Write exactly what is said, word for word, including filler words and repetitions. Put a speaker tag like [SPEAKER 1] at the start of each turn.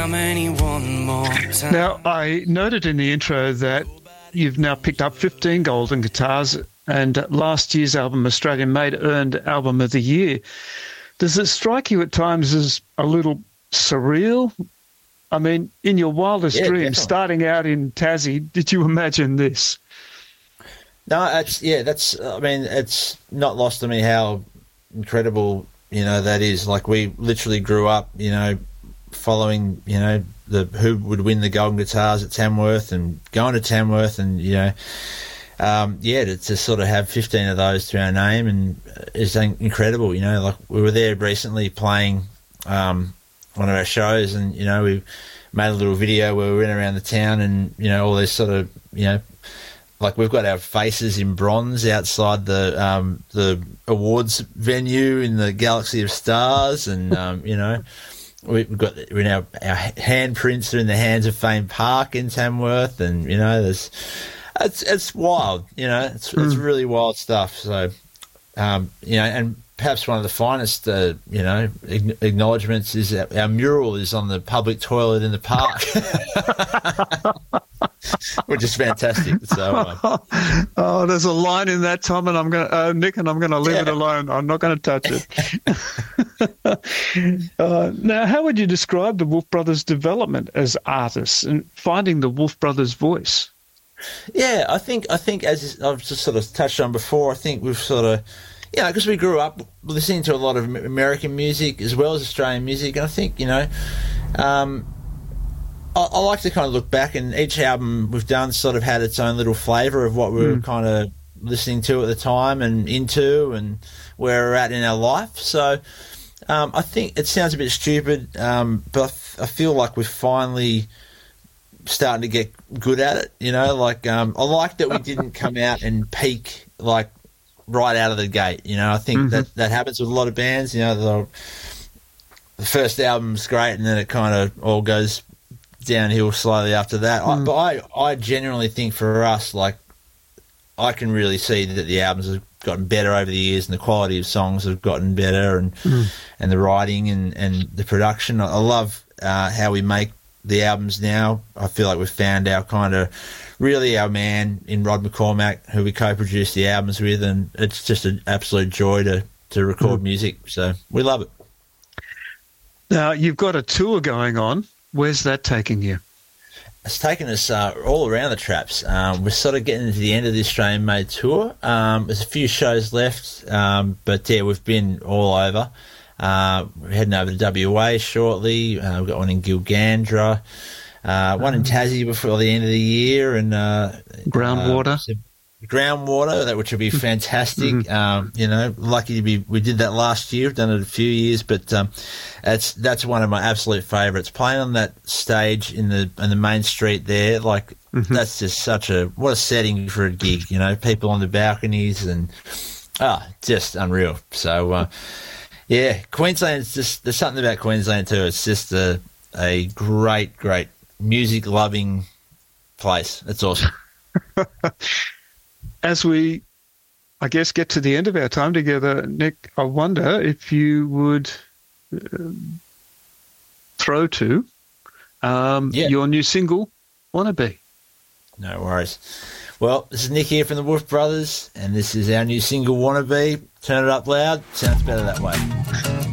[SPEAKER 1] many one more time?
[SPEAKER 2] Now, I noted in the intro that you've now picked up fifteen golden guitars, and last year's album, Australian Made, earned Album of the Year. Does it strike you at times as a little surreal? I mean, in your wildest
[SPEAKER 3] Yeah,
[SPEAKER 2] dreams,
[SPEAKER 3] definitely.
[SPEAKER 2] starting out in Tassie, did you imagine this?
[SPEAKER 3] No, it's yeah, that's. I mean, it's not lost on me how incredible, you know, that is. Like, we literally grew up, you know, following, you know, the who would win the golden guitars at Tamworth and going to Tamworth, and you know, um, yeah, to, to sort of have fifteen of those to our name and is incredible. You know, like, we were there recently playing um, one of our shows, and you know, we made a little video where we went around the town, and you know, all this sort of, you know. Like, we've got our faces in bronze outside the um, the awards venue in the Galaxy of Stars, and um, you know, we've got we're now our handprints are in the hands of Fame Park in Tamworth, and you know, there's it's it's wild, you know, it's mm. it's really wild stuff. So, um, you know, and perhaps one of the finest, uh, you know, acknowledgements is our, our mural is on the public toilet in the park. Which is fantastic. So, uh,
[SPEAKER 2] oh, there's a line in that, Tom, and I'm going, uh, Nick, and I'm going to leave yeah. it alone. I'm not going to touch it. uh, now, how would you describe the Wolf Brothers' development as artists and finding the Wolf Brothers' voice?
[SPEAKER 3] Yeah, I think I think as I've just sort of touched on before, I think we've sort of, you know, because we grew up listening to a lot of American music as well as Australian music, and I think, you know. Um, I like to kind of look back, and each album we've done sort of had its own little flavour of what we were mm. kind of listening to at the time and into and where we're at in our life. So um, I think it sounds a bit stupid, um, but I, f- I feel like we're finally starting to get good at it, you know. Like, um, I like that we didn't come out and peak, like, right out of the gate, you know. I think mm-hmm. that, that happens with a lot of bands, you know. The first album's great, and then it kind of all goes downhill slowly after that. Mm. I, but I, I genuinely think for us, like, I can really see that the albums have gotten better over the years, and the quality of songs have gotten better, and mm. and the writing and, and the production. I, I love uh, how we make the albums now. I feel like we've found our kind of really our man in Rod McCormack, who we co-produced the albums with, and it's just an absolute joy to, to record mm. music. So we love it.
[SPEAKER 2] Now, you've got a tour going on. Where's that taking you?
[SPEAKER 3] It's taken us uh, all around the traps. Um, we're sort of getting to the end of the Australian Made tour. Um, there's a few shows left, um, but yeah, we've been all over. Uh, we're heading over to W A shortly. Uh, we've got one in Gilgandra, uh, one in Tassie before the end of the year, and uh,
[SPEAKER 2] Groundwater.
[SPEAKER 3] Uh, Groundwater, that which would be fantastic. Mm-hmm. Um, you know, lucky to be. We did that last year. We've done it a few years, but um, that's that's one of my absolute favourites. Playing on that stage in the in the main street there, like mm-hmm. that's just such a what a setting for a gig. You know, people on the balconies and ah, just unreal. So uh, yeah, Queensland's just there's something about Queensland too. It's just a a great, great music loving place. It's awesome.
[SPEAKER 2] As we, I guess, get to the end of our time together, Nick, I wonder if you would uh, throw to um, yeah. your new single, Wannabe.
[SPEAKER 3] No worries. Well, this is Nick here from the Wolf Brothers, and this is our new single, Wannabe. Turn it up loud. Sounds better that way.